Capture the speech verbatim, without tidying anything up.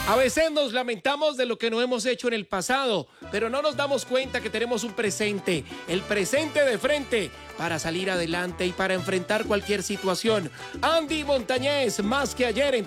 A veces nos lamentamos de lo que no hemos hecho en el pasado, pero no nos damos cuenta que tenemos un presente, el presente de frente, para salir adelante y para enfrentar cualquier situación. Andy Montañez, más que ayer en